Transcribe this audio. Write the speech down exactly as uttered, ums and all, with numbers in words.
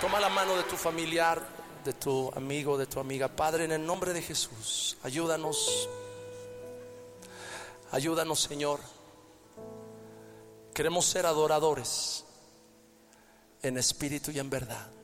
Toma la mano de tu familiar, de tu amigo, de tu amiga. Padre, en el nombre de Jesús, ayúdanos. Ayúdanos, Señor. Queremos ser adoradores en espíritu y en verdad.